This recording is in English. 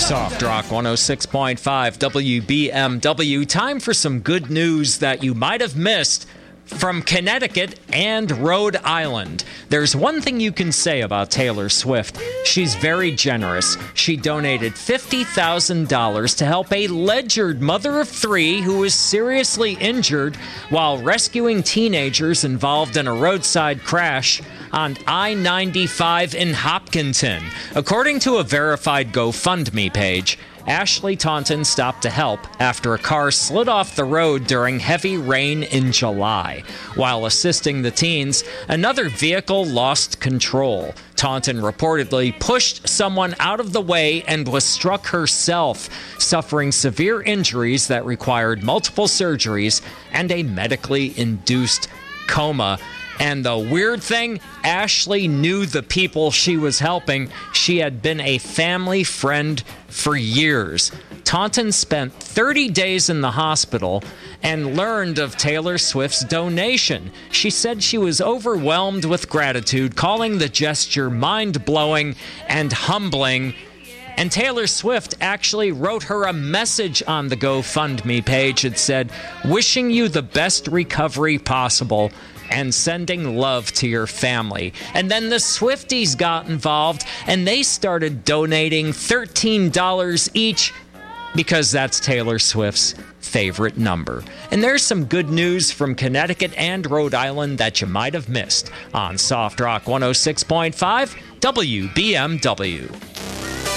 Soft Rock 106.5 WBMW. Time for some good news that you might have missed from Connecticut and Rhode Island. There's one thing you can say about Taylor Swift. She's very generous. She donated $50,000 to help a Ledyard mother of three who was seriously injured while rescuing teenagers involved in a roadside crash on I-95 in Hopkinton. According to a verified GoFundMe page, Ashley Taunton stopped to help after a car slid off the road during heavy rain in July. While assisting the teens, another vehicle lost control. Taunton reportedly pushed someone out of the way and was struck herself, suffering severe injuries that required multiple surgeries and a medically induced coma. And the weird thing, Ashley knew the people she was helping. She had been a family friend for years. Taunton spent 30 days in the hospital and learned of Taylor Swift's donation. She said she was overwhelmed with gratitude, calling the gesture mind-blowing and humbling. And Taylor Swift actually wrote her a message on the GoFundMe page. It said, "Wishing you the best recovery possible and sending love to your family." And then the Swifties got involved and they started donating $13 each because that's Taylor Swift's favorite number. And there's some good news from Connecticut and Rhode Island that you might have missed on Soft Rock 106.5 WBMW.